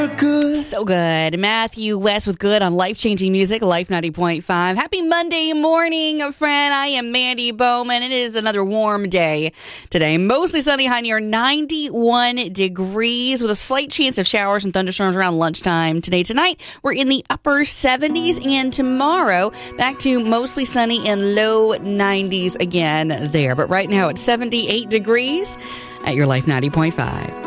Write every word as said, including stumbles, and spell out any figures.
Good. So good. Matthew West with Good on Life-Changing Music, Life ninety point five. Happy Monday morning, friend. I am Mandy Bowman. It is another warm day today. Mostly sunny, high near ninety-one degrees with a slight chance of showers and thunderstorms around lunchtime. Today, tonight, we're in the upper seventies, and tomorrow, back to mostly sunny and low nineties again there. But right now, it's seventy-eight degrees at your Life ninety point five.